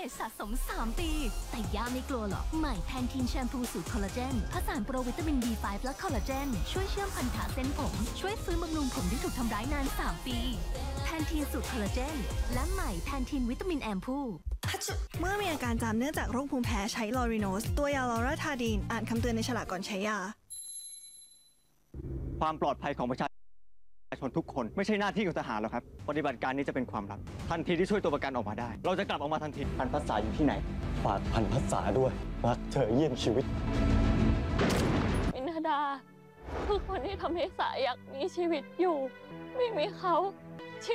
จสะสม 3 ปี แต่ย่าไม่กลัวหรอกใหม่แพนทีนแชมพูสูตรคอลลาเจนผสานโปรวิตามิน B5 และคอลลาเจนช่วยเชื่อมพันธะเส้นผมช่วยฟื้นบำรุงผมที่ถูกทำร้ายนาน 3 ปีแพนทีนสูตรคอลลาเจนและใหม่แพนทีนวิตามินแอมพูเมื่อมีอาการจามเนื่องจากโรคภูมิแพ้ใช้ลอริโนสตัวยาลอราทาดีนอ่านคำเตือนในฉลากก่อนใช้ยาความปลอดภัยของประชาชนทุกคนไม่ใช่หน้าที่ของทหารหรอกครับปฏิบัติการนี้จะเป็นความลับทันทีที่ช่วยตัวประกันออกมาได้เราจะกลับออกมาทันทีพันภาษาอยู่ที่ไหนฝากพันภาษาด้วยรักเธอเยี่ยมชีวิตมินาดาคือคนที่ทำให้สาอยากมีชีวิตอยู่ไม่มีเขา